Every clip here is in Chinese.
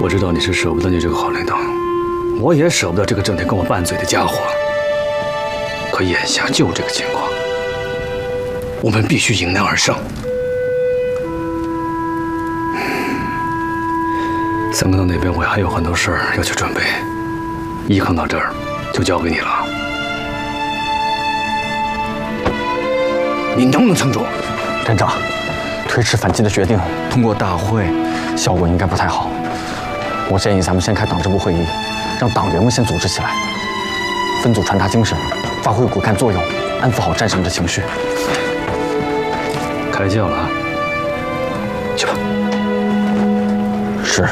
我知道你是舍不得你这个好领导，我也舍不得这个整天跟我拌嘴的家伙。可眼下就这个情况，我们必须迎难而上。三坑道那边我还有很多事儿要去准备，一坑道这儿就交给你了。你能不能撑住？ 站长，推迟反击的决定通过大会，效果应该不太好。我建议咱们先开党支部会议，让党员们先组织起来，分组传达精神，发挥骨干作用，安抚好战士们的情绪。 开教了啊！去吧。 是。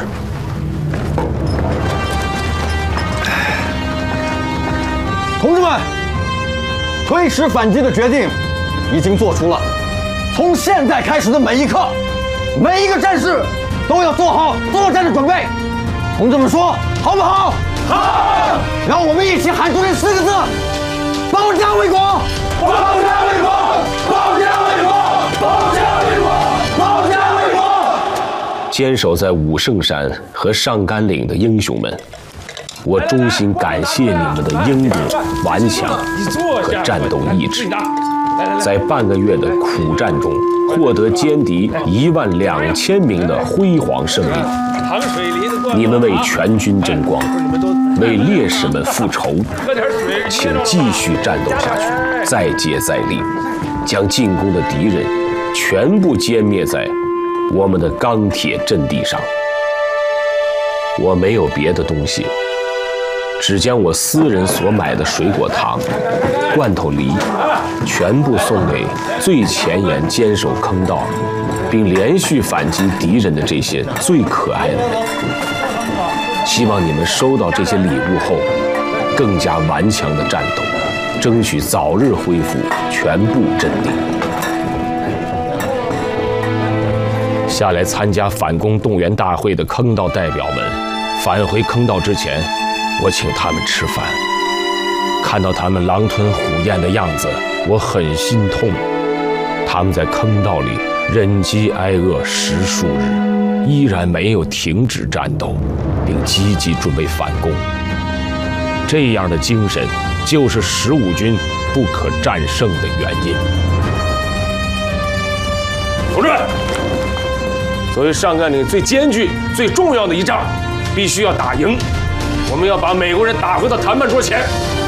同志们，推迟反击的决定已经做出了。从现在开始的每一刻，每一个战士都要做好作战的准备。同志们说好不好？好！让我们一起喊出这4个字：保家卫国！保家卫国！保家卫国！保家卫国！保家卫国！ 坚守在武圣山和上甘岭的英雄们，我衷心感谢你们的英勇、顽强和战斗意志。在半个月的苦战中，获得歼敌12000名的辉煌胜利。你们为全军争光，为烈士们复仇，请继续战斗下去，再接再厉，将进攻的敌人全部歼灭在我们的钢铁阵地上。我没有别的东西，只将我私人所买的水果糖、罐头梨全部送给最前沿坚守坑道并连续反击敌人的这些最可爱的人。希望你们收到这些礼物后，更加顽强的战斗，争取早日恢复全部阵地。下来参加反攻动员大会的坑道代表们，返回坑道之前，我请他们吃饭。看到他们狼吞虎咽的样子，我很心痛。他们在坑道里忍饥挨饿10数日，依然没有停止战斗，并积极准备反攻。这样的精神，就是15军不可战胜的原因。同志们，作为上甘岭最艰巨、最重要的一仗，必须要打赢。我们要把美国人打回到谈判桌前。